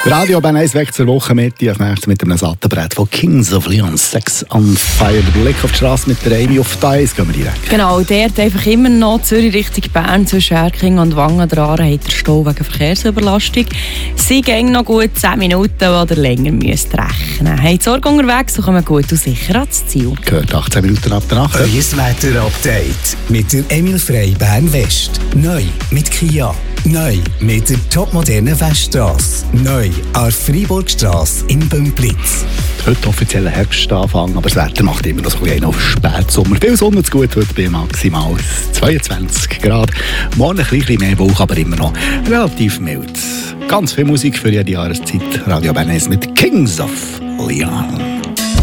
Radio Bern 1 weg zur Wochenmitte. Als nächstes mit einem satten Brett von Kings of Leon, Sex on Fire. Der Blick auf die Straße mit der Amy auf die Eis gehen wir direkt. Genau, dort einfach immer noch Zürich Richtung Bern zwischen Erking und Wangen dran hat der Stau wegen Verkehrsüberlastung. Sie gehen noch gut 10 Minuten oder länger müsst rechnen. Habt Sorge unterwegs, so kommen gut und sicher ans Ziel. Gehört 18 Minuten ab der Nacht. Euer Wetter-Update mit der Emil Frey Bern West. Neu mit Kia. Neu mit der topmodernen Weststrasse. Neu an der Freiburgstrasse in Bümplitz. Heute offizieller Herbstanfang, aber das Wetter macht immer noch so ein bisschen auf Spätsommer. Viel Sonne zu gut, heute bei maximal 22 Grad. Morgen ein bisschen mehr Wolken, aber immer noch relativ mild. Ganz viel Musik für jede Jahreszeit. Radio Bern 1 mit Kings of Leon.